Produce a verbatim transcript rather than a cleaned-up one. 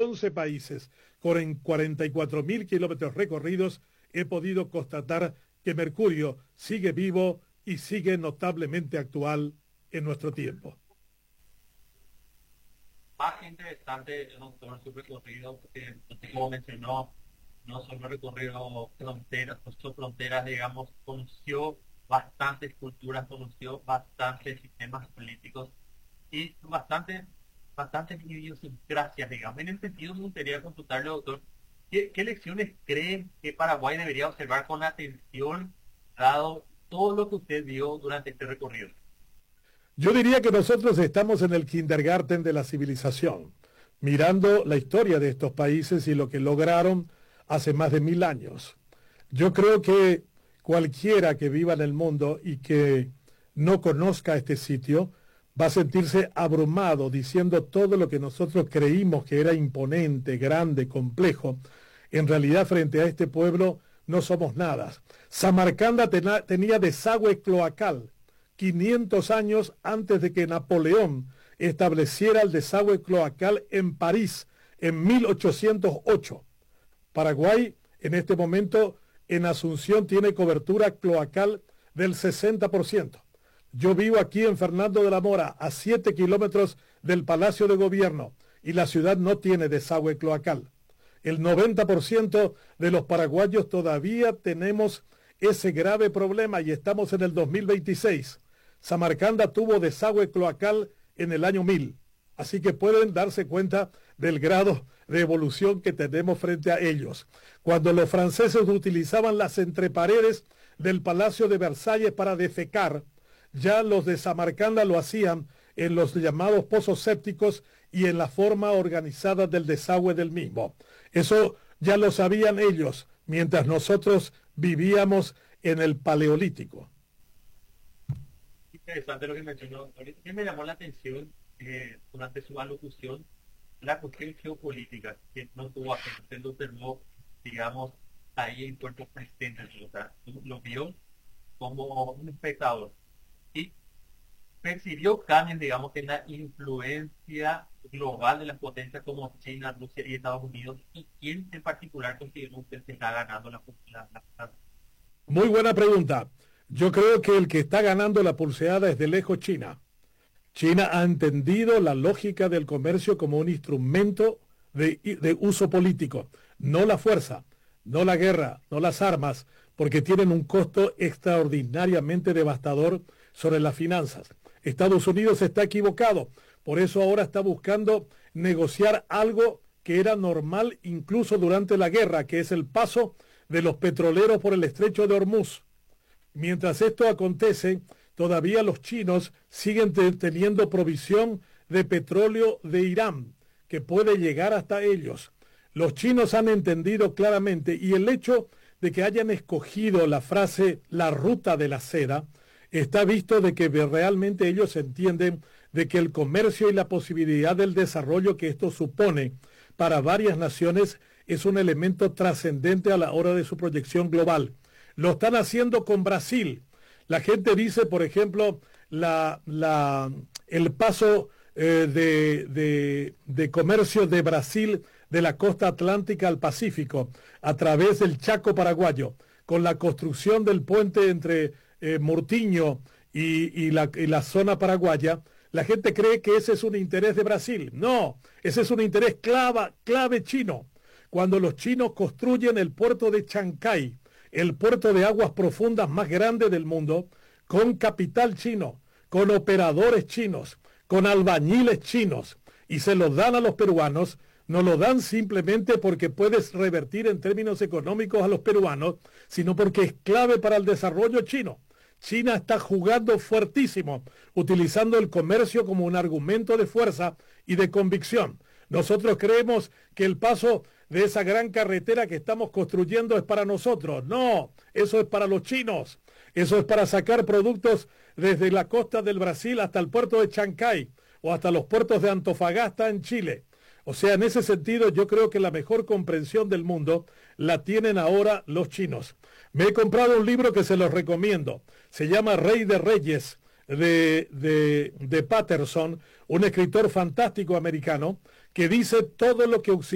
once países, con cuarenta y cuatro mil kilómetros recorridos, he podido constatar que Mercurio sigue vivo y sigue notablemente actual en nuestro tiempo. Más interesante, doctor, su recorrido, porque como mencionó, no solo recorrió fronteras, cruzó fronteras, digamos, conoció bastantes culturas, conoció bastantes sistemas políticos y bastantes, bastantes idiosincrasias, digamos. En ese sentido, me gustaría consultarle, doctor, ¿qué, qué lecciones cree que Paraguay debería observar con atención, dado todo lo que usted vio durante este recorrido? Yo diría que nosotros estamos en el kindergarten de la civilización, mirando la historia de estos países y lo que lograron hace más de mil años. Yo creo que cualquiera que viva en el mundo y que no conozca este sitio va a sentirse abrumado diciendo todo lo que nosotros creímos que era imponente, grande, complejo. En realidad, frente a este pueblo no somos nada. Samarcanda tena, tenía desagüe cloacal quinientos años antes de que Napoleón estableciera el desagüe cloacal en París en mil ochocientos ocho. Paraguay, en este momento, en Asunción, tiene cobertura cloacal del sesenta por ciento. Yo vivo aquí en Fernando de la Mora, a siete kilómetros del Palacio de Gobierno, y la ciudad no tiene desagüe cloacal. El noventa por ciento de los paraguayos todavía tenemos ese grave problema y estamos en el dos mil veintiséis. Samarcanda tuvo desagüe cloacal en el año mil. Así que pueden darse cuenta del grado de evolución que tenemos frente a ellos. Cuando los franceses utilizaban las entreparedes del Palacio de Versalles para defecar, ya los de Samarcanda lo hacían en los llamados pozos sépticos y en la forma organizada del desagüe del mismo. Eso ya lo sabían ellos, mientras nosotros vivíamos en el Paleolítico. Interesante lo que mencionó, doctor. ¿Qué me llamó la atención eh, durante su alocución? La cuestión geopolítica, que no tuvo acento. Usted lo observó, digamos, ahí en cuerpo presente, o sea, lo vio como un espectador y percibió cambios, digamos, en la influencia global de las potencias como China, Rusia y Estados Unidos, y quién en particular consideró usted que está ganando la la, la, la... Muy buena pregunta. Yo creo que el que está ganando la pulseada es de lejos China. China ha entendido la lógica del comercio como un instrumento de, de uso político, no la fuerza, no la guerra, no las armas, porque tienen un costo extraordinariamente devastador sobre las finanzas. Estados Unidos está equivocado, por eso ahora está buscando negociar algo que era normal incluso durante la guerra, que es el paso de los petroleros por el estrecho de Hormuz. Mientras esto acontece, todavía los chinos siguen te teniendo provisión de petróleo de Irán, que puede llegar hasta ellos. Los chinos han entendido claramente, y el hecho de que hayan escogido la frase la ruta de la seda, está visto de que realmente ellos entienden de que el comercio y la posibilidad del desarrollo que esto supone para varias naciones es un elemento trascendente a la hora de su proyección global. Lo están haciendo con Brasil. La gente dice, por ejemplo, la, la, el paso eh, de, de, de comercio de Brasil de la costa atlántica al Pacífico a través del Chaco paraguayo, con la construcción del puente entre eh, Murtiño y, y, la, y la zona paraguaya. La gente cree que ese es un interés de Brasil. No, ese es un interés clave, clave chino. Cuando los chinos construyen el puerto de Chancay, el puerto de aguas profundas más grande del mundo, con capital chino, con operadores chinos, con albañiles chinos, y se lo dan a los peruanos, no lo dan simplemente porque puedes revertir en términos económicos a los peruanos, sino porque es clave para el desarrollo chino. China está jugando fuertísimo, utilizando el comercio como un argumento de fuerza y de convicción. Nosotros creemos que el paso de esa gran carretera que estamos construyendo es para nosotros. No, eso es para los chinos. Eso es para sacar productos desde la costa del Brasil hasta el puerto de Chancay o hasta los puertos de Antofagasta en Chile. O sea, en ese sentido yo creo que la mejor comprensión del mundo la tienen ahora los chinos. Me he comprado un libro que se los recomiendo. Se llama Rey de Reyes, de, de, de Patterson, un escritor fantástico americano, que dice todo lo que